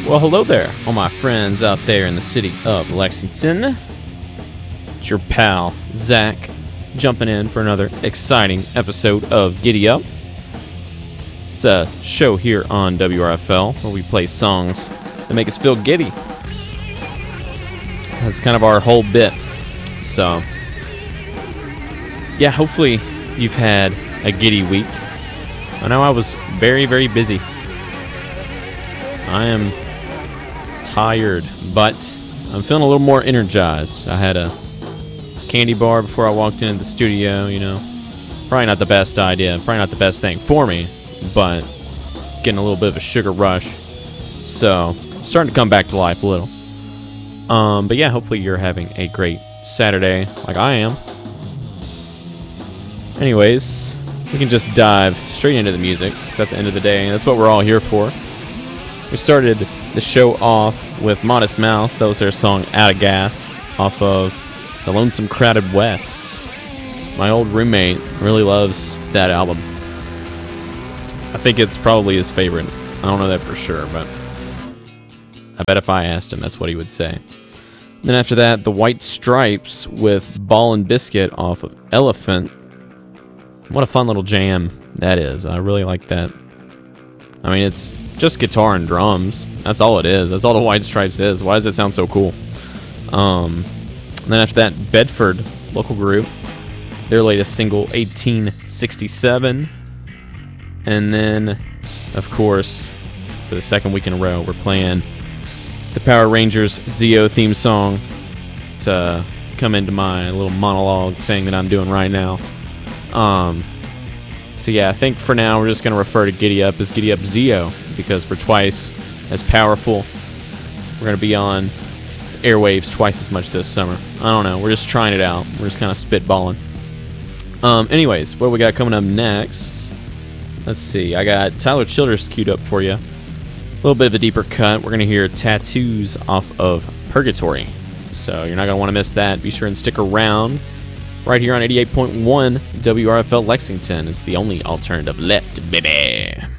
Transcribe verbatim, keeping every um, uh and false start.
Well, hello there, all my friends out there in the city of Lexington. It's your pal, Zach, jumping in for another exciting episode of Giddy Up. It's a show here on W R F L where we play songs that make us feel giddy. That's kind of our whole bit. So, yeah, hopefully you've had a giddy week. I know I was very, very busy. I am tired, but I'm feeling a little more energized. I had a candy bar before I walked into the studio, you know. Probably not the best idea, probably not the best thing for me, but getting a little bit of a sugar rush. So, starting to come back to life a little. Um, but yeah, hopefully you're having a great Saturday, like I am. Anyways, we can just dive straight into the music, because at the end of the day, that's what we're all here for. We started the show off with Modest Mouse. That was their song Out of Gas off of The Lonesome Crowded West. My old roommate really loves that album. I think it's probably his favorite. I don't know that for sure, but I bet if I asked him, that's what he would say. Then after that, The White Stripes with Ball and Biscuit off of Elephant. What a fun little jam that is. I really like that. I mean, it's just guitar and drums. That's all it is. That's all The White Stripes is. Why does it sound so cool? Um, and then after that, Bedford, local group. Their latest single, eighteen sixty-seven. And then, of course, for the second week in a row, we're playing the Power Rangers Zeo theme song to come into my little monologue thing that I'm doing right now. Um... So yeah, I think for now we're just going to refer to Giddy Up as Giddy Up Zeo, because we're twice as powerful. We're going to be on the airwaves twice as much this summer. I don't know. We're just trying it out. We're just kind of spitballing. Um, anyways, what we got coming up next? Let's see. I got Tyler Childers queued up for you. A little bit of a deeper cut. We're going to hear Tattoos off of Purgatory. So you're not going to want to miss that. Be sure and stick around. Right here on eighty-eight point one W R F L Lexington. It's the only alternative left, baby.